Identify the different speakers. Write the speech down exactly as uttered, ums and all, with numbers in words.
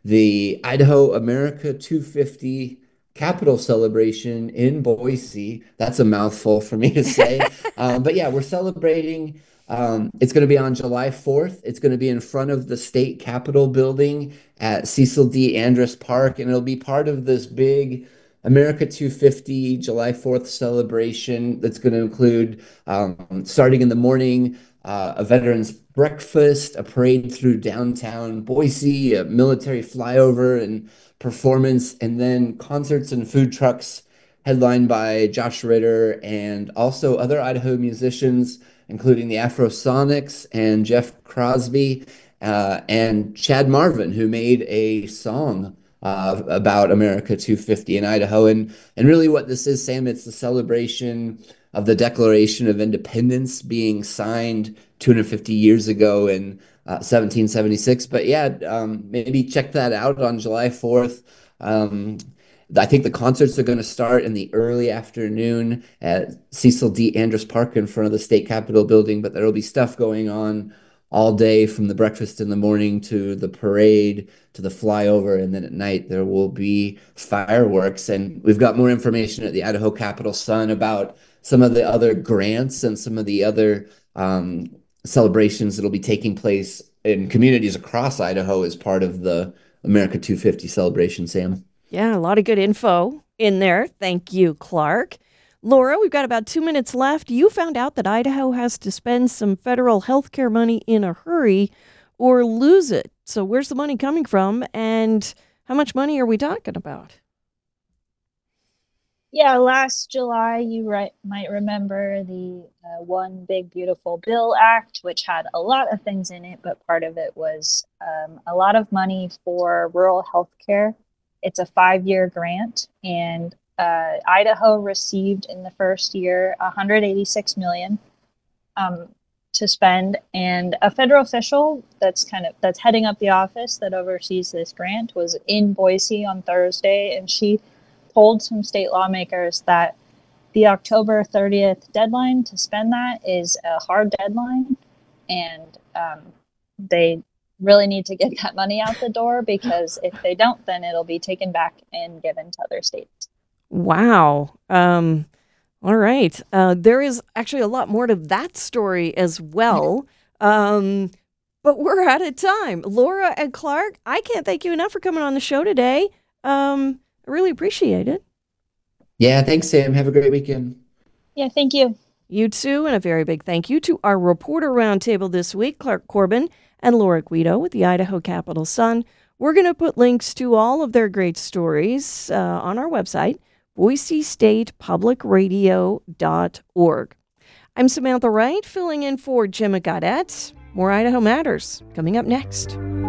Speaker 1: the Idaho America two fifty Capitol celebration in Boise. That's a mouthful for me to say. Um, but yeah, we're celebrating. Um, it's going to be on July fourth. It's going to be in front of the state Capitol building at Cecil D. Andrus Park, and it'll be part of this big America two fifty July fourth celebration that's going to include um, starting in the morning, uh, a veterans breakfast, a parade through downtown Boise, a military flyover and performance, and then concerts and food trucks headlined by Josh Ritter and also other Idaho musicians, including the Afrosonics and Jeff Crosby uh, and Chad Marvin, who made a song uh, about America two fifty in Idaho. And, and really, what this is, Sam, it's the celebration of the Declaration of Independence being signed two hundred fifty years ago in uh, seventeen seventy-six. But yeah, um, maybe check that out on July fourth. Um, I think the concerts are going to start in the early afternoon at Cecil D. Andrus Park in front of the state capitol building, but there will be stuff going on all day from the breakfast in the morning to the parade to the flyover. And then at night, there will be fireworks. And we've got more information at the Idaho Capitol Sun about some of the other grants and some of the other um, celebrations that will be taking place in communities across Idaho as part of the America two fifty celebration, Sam.
Speaker 2: Yeah, a lot of good info in there. Thank you, Clark. Laura, we've got about two minutes left. You found out that Idaho has to spend some federal health care money in a hurry or lose it. So where's the money coming from, and how much money are we talking about?
Speaker 3: Yeah, last July, you right, might remember the uh, One Big Beautiful Bill Act, which had a lot of things in it, but part of it was um, a lot of money for rural health care. It's a five-year grant, and uh, Idaho received in the first year one hundred eighty-six million dollars um, to spend. And a federal official that's kind of that's heading up the office that oversees this grant was in Boise on Thursday, and she told some state lawmakers that the October thirtieth deadline to spend that is a hard deadline, and um, they really need to get that money out the door, because if they don't, then it'll be taken back and given to other states.
Speaker 2: Wow. Um, all right. Uh, there is actually a lot more to that story as well. Um, but we're out of time. Laura and Clark, I can't thank you enough for coming on the show today. Um, I really appreciate it.
Speaker 1: Yeah, thanks, Sam. Have a great weekend.
Speaker 3: Yeah, thank you.
Speaker 2: You too, and a very big thank you to our reporter roundtable this week, Clark Corbin and Laura Guido with the Idaho Capitol Sun. We're going to put links to all of their great stories uh, on our website, boise state public radio dot org. I'm Samantha Wright, filling in for Jim Gaudette. More Idaho Matters coming up next.